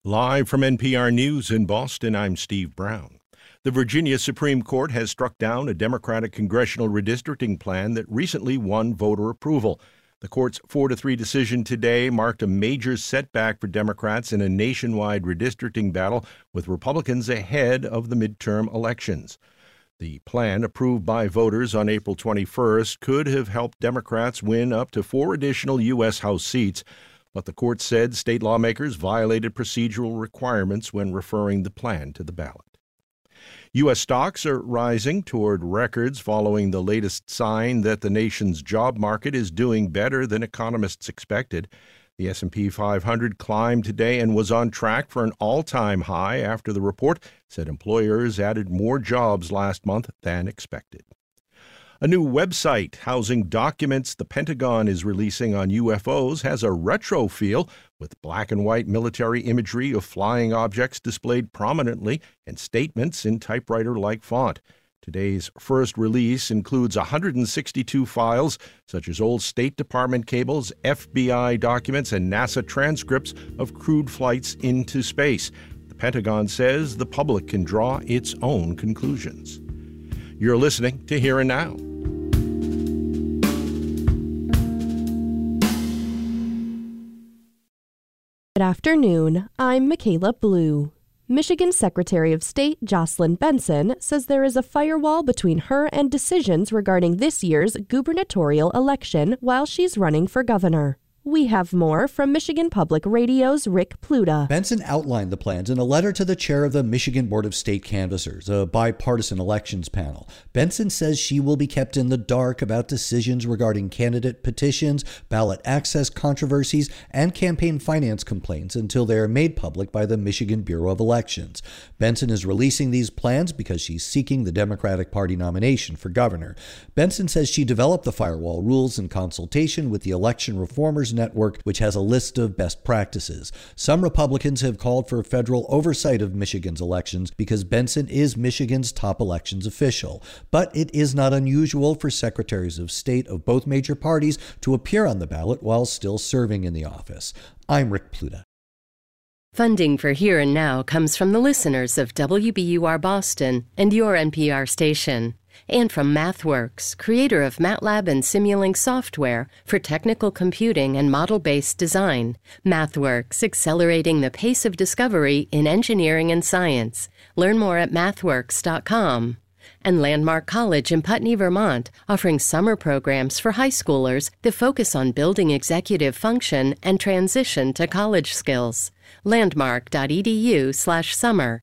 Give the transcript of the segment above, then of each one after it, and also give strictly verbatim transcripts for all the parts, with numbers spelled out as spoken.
Live from N P R News in Boston, I'm Steve Brown. The Virginia Supreme Court has struck down a Democratic congressional redistricting plan that recently won voter approval. The court's four to three decision today marked a major setback for Democrats in a nationwide redistricting battle with Republicans ahead of the midterm elections. The plan, approved by voters on April twenty-first, could have helped Democrats win up to four additional U S House seats. But the court said state lawmakers violated procedural requirements when referring the plan to the ballot. U S stocks are rising toward records following the latest sign that the nation's job market is doing better than economists expected. The S and P five hundred climbed today and was on track for an all-time high after the report said employers added more jobs last month than expected. A new website housing documents the Pentagon is releasing on U F Os has a retro feel, with black and white military imagery of flying objects displayed prominently and statements in typewriter-like font. Today's first release includes one hundred sixty-two files, such as old State Department cables, F B I documents, and NASA transcripts of crewed flights into space. The Pentagon says the public can draw its own conclusions. You're listening to Here and Now. Good afternoon. I'm Michaela Blue. Michigan Secretary of State Jocelyn Benson says there is a firewall between her and decisions regarding this year's gubernatorial election while she's running for governor. We have more from Michigan Public Radio's Rick Pluta. Benson outlined the plans in a letter to the chair of the Michigan Board of State Canvassers, a bipartisan elections panel. Benson says she will be kept in the dark about decisions regarding candidate petitions, ballot access controversies, and campaign finance complaints until they are made public by the Michigan Bureau of Elections. Benson is releasing these plans because she's seeking the Democratic Party nomination for governor. Benson says she developed the firewall rules in consultation with the Election Reformers Network, which has a list of best practices. Some Republicans have called for federal oversight of Michigan's elections because Benson is Michigan's top elections official. But it is not unusual for secretaries of state of both major parties to appear on the ballot while still serving in the office. I'm Rick Pluta. Funding for Here and Now comes from the listeners of W B U R Boston and your N P R station, and from MathWorks, creator of MATLAB and Simulink software for technical computing and model-based design. MathWorks, accelerating the pace of discovery in engineering and science. Learn more at mathworks dot com. And Landmark College in Putney, Vermont, offering summer programs for high schoolers that focus on building executive function and transition to college skills. landmark dot e d u slash summer.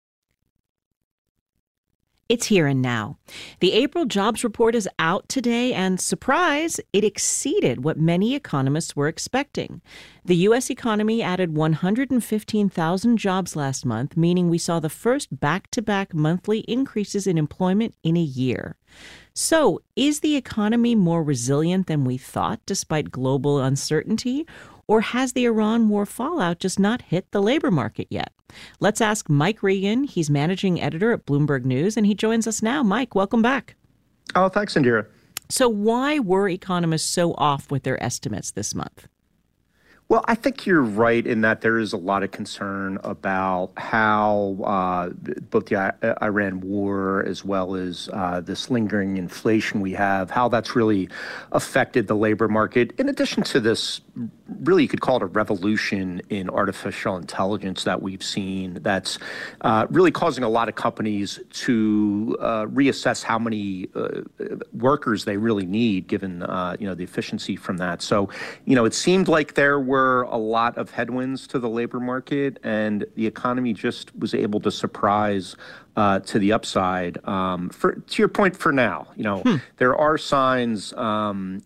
It's Here and Now. The April jobs report is out today, and surprise, it exceeded what many economists were expecting. The U S economy added one hundred fifteen thousand jobs last month, meaning we saw the first back-to-back monthly increases in employment in a year. So, is the economy more resilient than we thought, despite global uncertainty? Or has the Iran war fallout just not hit the labor market yet? Let's ask Mike Regan. He's managing editor at Bloomberg News, and he joins us now. Mike, welcome back. Oh, thanks, Indira. So why were economists so off with their estimates this month? Well, I think you're right in that there is a lot of concern about how uh, both the I- Iran war as well as uh, this lingering inflation we have, how that's really affected the labor market. In addition to this, really you could call it a revolution in artificial intelligence that we've seen that's uh, really causing a lot of companies to uh, reassess how many uh, workers they really need, given uh, you know the efficiency from that. So, you know, it seemed like there were a lot of headwinds to the labor market, and the economy just was able to surprise uh, to the upside. Um, for to your point, for now, you know, hmm. there are signs um,